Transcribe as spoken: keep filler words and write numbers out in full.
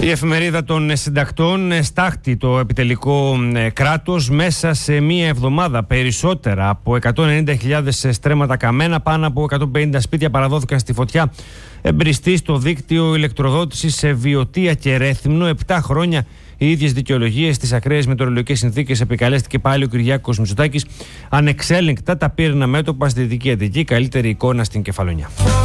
Η εφημερίδα των συντακτών στάχτη το επιτελικό κράτος μέσα σε μία εβδομάδα. Περισσότερα από εκατόν ενενήντα χιλιάδες στρέμματα καμένα, πάνω από εκατόν πενήντα σπίτια παραδόθηκαν στη φωτιά. Εμπριστεί στο δίκτυο ηλεκτροδότησης σε Βιωτία και Ρέθυμνο. Επτά χρόνια οι ίδιες δικαιολογίες στις ακραίες μετεωρολογικές συνθήκες επικαλέστηκε πάλι ο Κυριάκος Μητσοτάκης. Ανεξέλεγκτα τα πύρνα μέτωπα στη Δυτική Αττική. Καλύτερη εικόνα στην Κεφαλονιά.